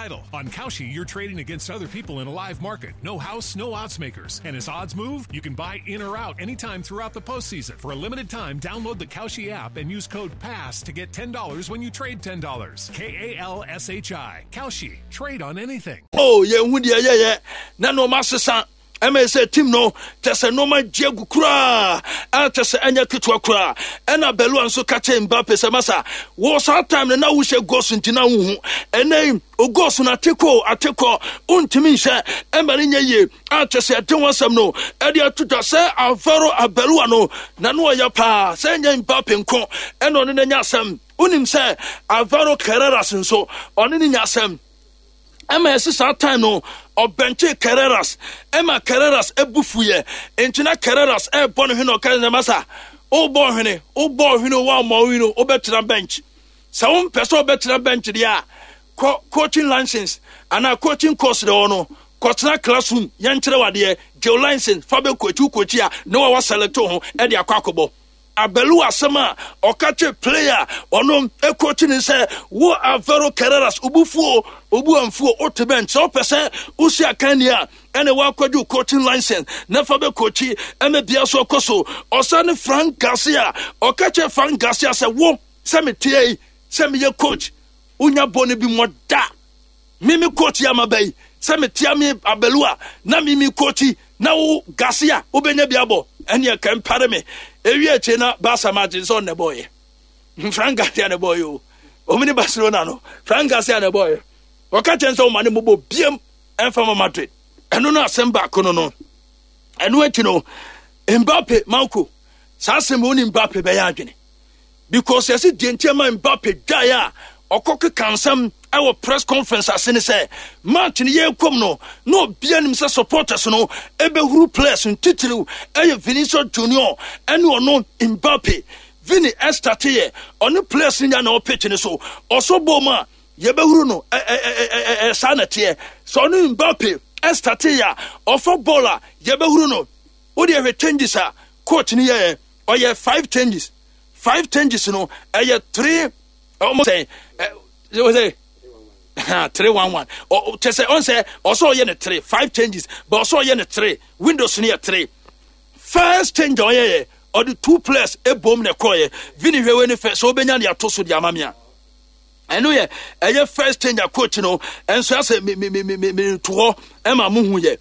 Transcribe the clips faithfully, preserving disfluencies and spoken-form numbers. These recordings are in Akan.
Title. On Kalshi, you're trading against other people in a live market. No house, no odds makers. And as odds move, you can buy in or out anytime throughout the postseason. For a limited time, download the Kalshi app and use code PASS to get ten dollars when you trade ten dollars. K A L S H I. Kalshi. Trade on anything. Oh, yeah, yeah, yeah, yeah. Nano Master M S A team no tese no ma jegu kura a tese anya kitwa kura ena belu anso kache Mbappe se masa wo sa time na wo she goals ntina wo hu ena o goals na teko ateko untimi hye embari nya ye a tese ate wasam no e dia tuta se Alvaro Abelua no na no ya pa se nya Mbappe nko ena ono na nya asem unim se Alvaro Carreras nso ono ni nya asem M S A time no Obenche Carreras Emma Carreras ebufuye entina Carreras e bon hwene okaze masa o bo hwene o bo hwene wa ma hwene o betra bench sa won pese o betra bench dia coaching license ana coaching course de ono kotena classroom yenkyere wade geo license fa be coach coach a no wa select ho e de akwakobo Abelu asema okache player ono e coach ni say wo Alvaro Carreras ubufuo obu amfuo otebench so pese usi akania ene wa kwadu coaching license na fa be coachi eme bia so koso osane Frank Garcia okache Frank Garcia say wo se me tie se me ye coach unya bone bi moda mimi coach ya mabei se me tie me Abelua na mimi coachi na wo Garcia obenya biabo ene ya kempare me ewie che na Barca Madrid so ne boy Frank Garcia ne boy o omini Barcelona no Frank Garcia ne boy waka chen so mane mobo biem enfama Madrid eno no asemba kono no eno achi no Mbappe Marco sa asem oni Mbappe be ya adwene because yesi dientiema Mbappe daya okoke kansam our press conference asene say Martin ye kom no no bia nim say supporters no ebe huru players ntitiru eye Vinicius Junior ene ono Mbappe Vini estatiye ono players nya na opetch ne so osoboma ye be huru no eh eh eh sanate so ono Mbappe estatiya of footballer ye be huru no wo de he changes a coach ni ye oye five changes five changes no eye three almost say you say three one one or to say on say also yen three five changes but also yen three windows near three first change or yeah or the two players e bom ne koye Vini hwe ni first so benya ya to so dia mamia I know ye e first change a coach no and so say me me me me me to ho e ma mu hu ye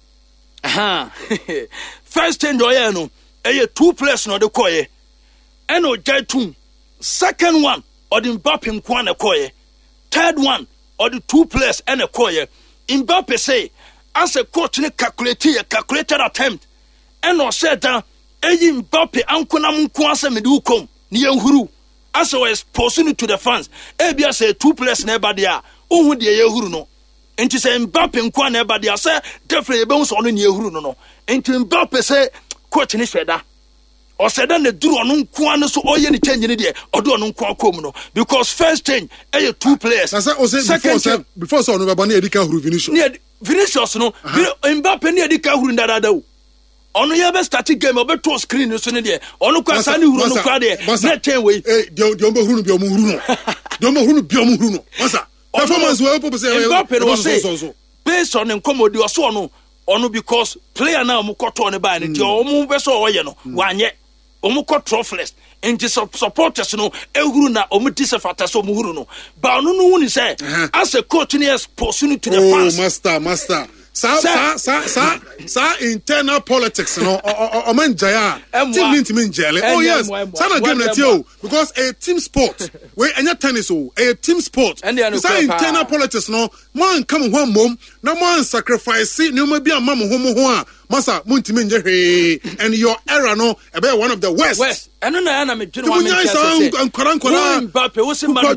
aha first change or yeah no e two players no de koye and o jaitum second one or the Mbappe nko na koye third one or the two players and a koye Mbappe say as a coach ne calculate a calculated attempt and no said that eyi Mbappe ankona nko asa me du kom ne yehuru as was posing to the fans e bia say two players na eba dia ohun de yehuru no enti say Mbappe nko na eba dia say definitely be so no ne yehuru no no enti Mbappe say coach ne hweda or said that the duro no nko so oye ni change ni de odo no nko akom no because first change eh two players second before before so no be bone edika huru Vinicius ne Vinicius no Mbappe ne edika huru ndadada o ono ye be start game obe to screen so ne de ono kwa sani huru no kwa de na ten we eh de de obe huru bi omo huru no de omo huru bi omo huru no masa performance we opo say Mbappe no say based on nkomodi oso no ono because player na omo koto ne ba ne de omo be so oye no wanye omu ko trophless enti supporters no ehuru na omu disafata so omu huru no ba no no ni say as a coach ni expose to the oh, fans oh master master sa sa sa sa sa internal politics no o man jaya team need to mean jele oh yes sana game na tio because a team sport we enya tennis oh a team sport sa internal politics no man come one mom na man sacrifice ni o ma bi amam ho mo ho a masa muntimi nje hwe and your era no e be one of the worst west eno na na me dwene wa me kase ankora ankora Mbappe wo se man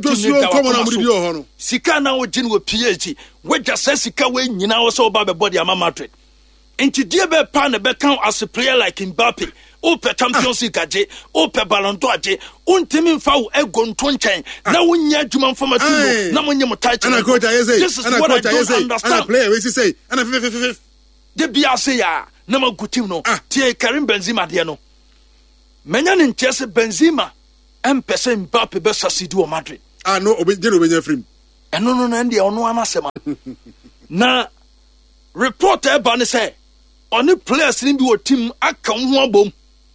dwene sika na wo gine wo P H D we just sika we nyina wo so ba be body ama Madrid enti die be pa na be kan as a player like Mbappe o pe Champions League aje o pe Ballon d'Or aje untimi mfa wo ego nto nchen na wo nya adwuma mfama tu na mo nye mo title ana coach ayese ana coach ayese ana player we say ana de bia say ya na magutim no tie Karim Benzema de no menya ne nchese Benzema empese Mbappe be succeed o Madrid ah no obe de no be nya free ɛno no na ndi ɔno anasɛm na report eba ne sɛ ɔne players ni bi wɔ team aka ho abom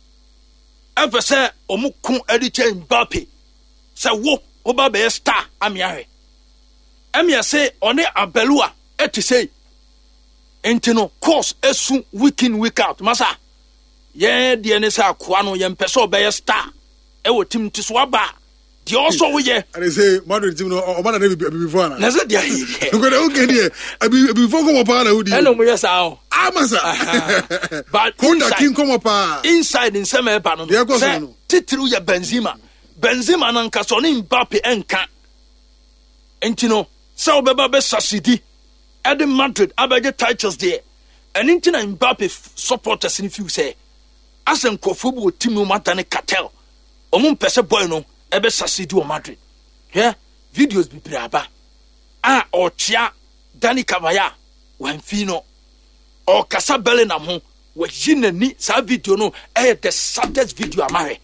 ɛfɛ sɛ ɔmo ko ɛde kyɛ Mbappe sɛ wo oba bɛyɛ star amiahwe ɛmia sɛ ɔne Abelua ɛte sɛ enti no course esu week in week out masa yɛ deɛ ne sɛ akoa no yɛ mpɛ sɛ ɔbɛyɛ star ɛwɔ team ti so aba deɛ ɔsɔ woyɛ ade sɛ Madrid team no ɔma na be before ana na sɛ deɛ ayɛ ko na okay deɛ abi before ko mo pa na wudi ɛno mo yɛ saa o amasa but konda king ko pa inside in sɛ mɛba no sɛ titiri yɛ Benzema Benzema na nka sɔ ne Mbappe ɛnka enti no sɛ ɔbɛba bɛ succeed ɛde Madrid abɛgye titles deɛ ɛne nti na Mbappe supporters ne fiw sɛ asɛ nkɔfoɔ bi wɔ team no matane cartel ɔmo mpɛ sɛ boy no ɛbɛ succeed wɔ Madrid hwɛ videos bebree aba a ɔkyea Dani Kavaya wɔmfi no ɔkasa Bellingham ho wɔyi n'ani saa video no ɛyɛ the saddest video amahwɛ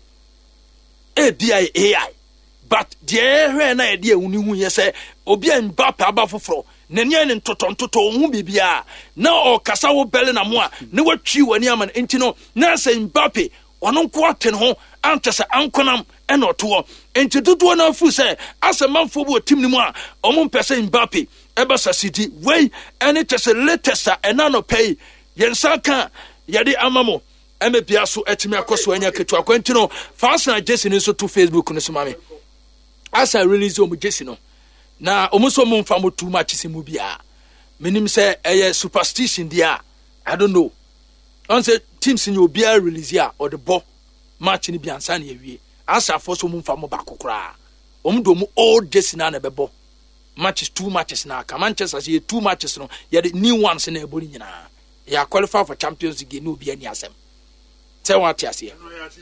ɛdi ayɛ A I but deɛ ɛhwɛ na yɛde ɛwuni hu yɛ sɛ obi a Mbappe aba foforɔ n'ani ne ntotɔntotɔ ɔho biribiaa na ɔkasa wo Bellingham a ne watwi w'ani ama no enti no na sɛ Mbappe ɔno nko ate ne ho ankyɛ sɛ ankonam ɛna ɔto hɔ enti dodoɔ no afu sɛ asɛ manfoɔ bi wɔ tim no mu a ɔmo mpɛ sɛ Mbappe ɛbɛ sasidi wei ɛne kyɛ sɛ latest a ɛna no pɛi yɛnsa ka yɛde ama mo ɛmɛ bia so ɛtumi akɔ so anya ketewa kwanti no Arsenal jersey no nso to Facebook no so ma me asa release ɔmo jersey no na ɔmo so ɔmo mfa mo too much sɛ mu bia menim sɛ ɛyɛ superstition dia I don't know on say teams in obiara release ya or the ball match ni biansa na yawie asa for so ɔmo mfa mo ba kokora ɔmo do mo old jersey na na bɛbɔ matches two matches na ka Manchester say two matches no ya the new ones na ɛbɔ ni nyina ya qualify for Champions League no obiara ni asɛm tell what you say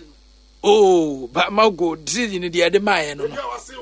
oh but my go did in the other man no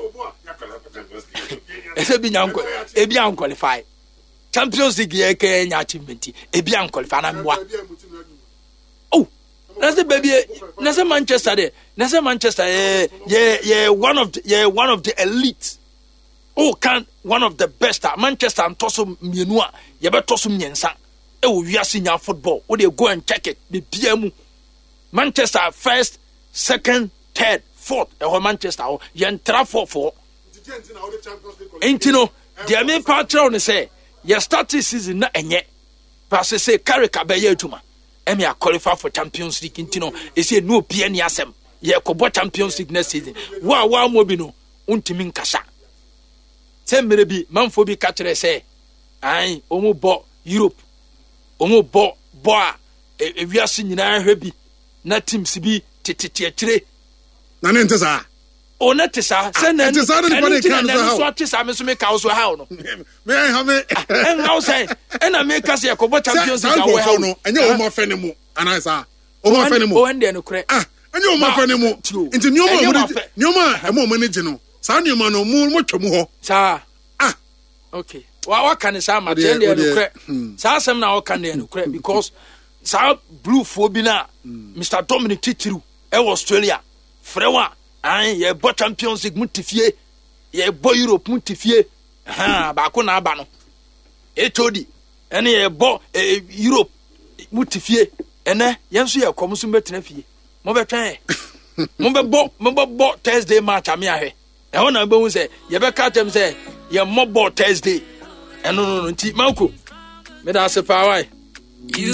ese bi nyanko e bi an qualify Champions League ye ka nya achievement e bi an qualify na mwa oh na say baby na say Manchester there na say Manchester yeah yeah yeah one of the, yeah one of the elite oh can one of the best Manchester and toso mienu a ye be toso myensa e wo wiase nya football wo dey go and check it be bia mu Manchester first second third fourth e ho Manchester ho ye ntra four four Intino, the main part on say, your start season na enye. Pass say carry kabeye tuma. Emi a qualify for Champions League intino. E say no P N asem. Ye kobo Champions League next season. Wa wa mo bi no untimi nkasa. Say mere bi manfo bi ka kire say, ai omo bo Europe. Omo bo bo a e wiase nyina hwe bi na teams bi tititi akire. Na ne ntesa o na tisa se na tisa no ni body can so so tisa me so me ka so how no me I have me en how say en na me ka se yakobo Champions League we how no enye o ma fe ne mu ana sa o ma fe ne mu o ende no kure ah enye o ma fe ne mu nti ni o ma ni o ma e mo manage no sa ni o ma no mu mo twam ho sa ah okay wa wa kan sa ma tell you no kure sa asem na o kan no kure because sa blue fo bi na Mister Dominic Titiru e Australia frewa an ye bo Champions League mutifie ye bo Europe mutifie ha ba ko na aba no etodi ene ye bo Europe mutifie ene yenso ye kom so betena fie mo betwen mo be bo mo be bo Thursday match am ya hwe e ho na be hu se ye be ka tem se ye mo bo Thursday eno no no nti manko me da se pa wai